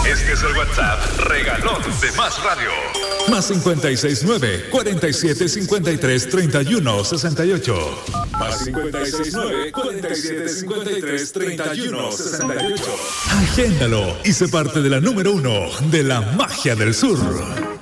Este es el WhatsApp regalón de Más Radio. Más 569-4753-3168. Más 569-4753-3168. Agéndalo y sé parte de la número 1 de la magia del sur.